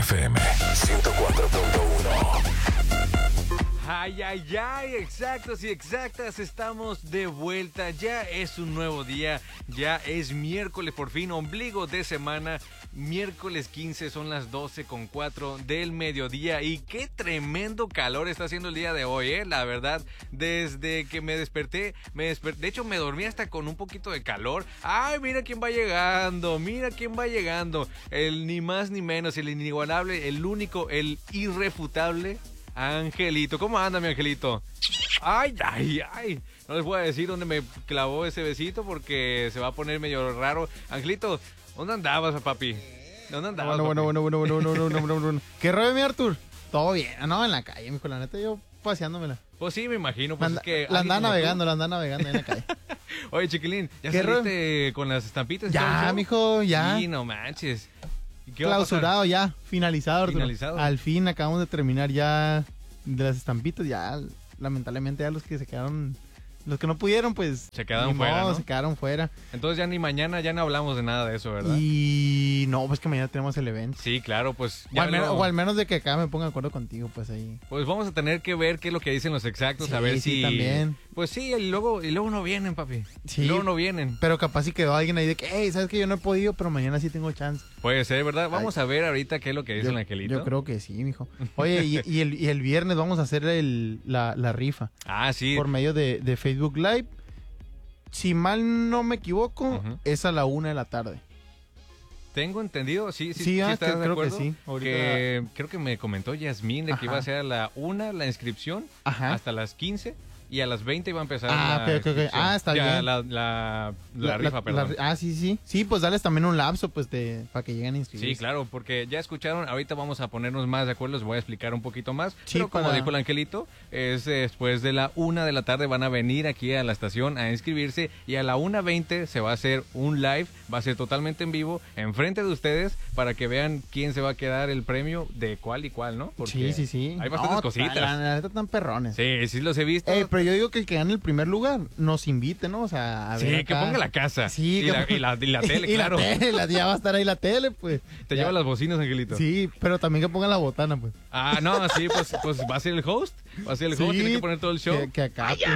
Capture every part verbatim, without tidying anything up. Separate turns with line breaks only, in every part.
F M ciento cuatro punto uno.
Ay, ay, ay, exactos y exactas, estamos de vuelta, ya es un nuevo día, ya es miércoles por fin, ombligo de semana, miércoles quince, son las doce con cuatro del mediodía y qué tremendo calor está haciendo el día de hoy, eh, la verdad, desde que me desperté, me desperté, de hecho me dormí hasta con un poquito de calor. Ay, mira quién va llegando, mira quién va llegando, el ni más ni menos, el inigualable, el único, el irrefutable Angelito. ¿Cómo anda mi Angelito? Ay, ay, ay. No les voy a decir dónde me clavó ese besito porque se va a poner medio raro. Angelito, ¿dónde andabas, papi? ¿Dónde andabas,
Bueno,
papi?
bueno, bueno, bueno, bueno, bueno, bueno, bueno, bueno. ¿Qué rollo, mi Artur? Todo bien, no, en la calle, mijo, la neta, yo paseándomela.
Pues sí, me imagino. Pues
la,
es que
la andaba
alguien como
navegando, la andaba navegando en la calle.
tú- Oye, chiquilín, ¿ya
¿Qué
saliste con las estampitas? y todo el
Ya,
show?
mijo, ya.
Sí, no manches. ¿Y qué va a pasar?
Clausurado ya, finalizado, Arturo.
Finalizado.
Al fin acabamos de terminar ya de las estampitas, ya lamentablemente ya los que se quedaron, los que no pudieron, pues
Se quedaron
ni
fuera,
modo,
¿no?
se quedaron fuera.
Entonces ya ni mañana ya no hablamos de nada de eso, ¿verdad?
Y no, pues que mañana tenemos el evento.
Sí, claro, pues
O
ya
al, menos,
lo-
o al menos de que acá me ponga de acuerdo contigo, pues ahí.
Pues vamos a tener que ver qué es lo que dicen los exactos,
Sí,
a ver
sí,
si...
también.
Pues sí, y luego, y luego no vienen, papi.
Sí.
Y luego no vienen.
Pero capaz si quedó alguien ahí de que, hey, sabes que yo no he podido, pero mañana sí tengo chance.
Puede ser, ¿verdad? Vamos a ver ahorita qué es lo que dice
Yo,
el Angelito.
yo creo que sí, mijo. Oye, y, y el, y el viernes vamos a hacer el, la, la rifa
Ah, sí.
por medio de, de Facebook Live. Si mal no me equivoco,
Ujú.
es a la una de la tarde.
Tengo entendido, sí, sí,
Sí,
sí
ah,
estás
que-
de
creo que
acuerdo.
sí. Ahorita-
Que creo que me comentó Yasmín de que
Ajá.
iba a ser a la una la inscripción
Ajá.
hasta las quince y a las veinte iba a empezar
Ah,
la
ok, ok, ok.
inscripción.
Ah, está
Ya,
bien.
La, la, la rifa, perdón.
ah, sí, sí. Sí, pues dales también un lapso, pues, de, para que lleguen a inscribirse.
Sí, claro, porque ya escucharon, ahorita vamos a ponernos más de acuerdo, les voy a explicar un poquito más.
Sí,
pero como
para-
dijo el Angelito, es después de la una de la tarde van a venir aquí a la estación a inscribirse y a la una veinte se va a hacer un live, va a ser totalmente en vivo, enfrente de ustedes, para que vean quién se va a quedar el premio de cuál y cuál, ¿no? Porque
Sí, sí, sí.
hay bastantes
No,
cositas.
La, la neta están perrones.
Sí, sí los he visto.
Eh, pero yo digo que el que gane el primer lugar nos invite, ¿no? O sea, a
sí,
ver
que
acá.
ponga la casa.
Sí,
y,
que
la,
ponga-
y, la, y la tele,
y
claro.
la tele, la- ya va a estar ahí la tele, pues.
Te
Ya.
lleva las bocinas, Angelito.
Sí, pero también que pongan la botana, pues.
Ah, no, sí, pues, pues va a ser el host. Va a ser el host,
Sí,
tiene que poner todo el show.
Que, que acá. pues.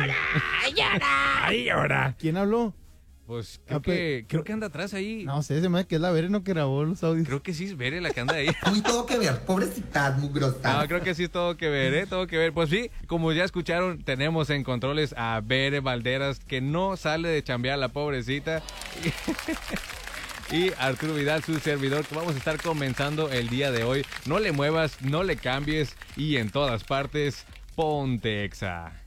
¡Ay, ahora!
¿Quién habló?
Pues creo
Ah, pues,
que creo que anda atrás ahí.
No sé, se me hace que es la Vereno que grabó los audios.
Creo que sí es Bere la que anda ahí.
Muy todo que ver, pobrecitas, mugrosas.
No, creo que sí es todo que ver, ¿eh? Todo que ver. Pues sí, como ya escucharon, tenemos en controles a Bere Valderas, que no sale de chambear la pobrecita. Y Arturo Vidal, su servidor, que vamos a estar comenzando el día de hoy. No le muevas, no le cambies y en todas partes, ponte Exa.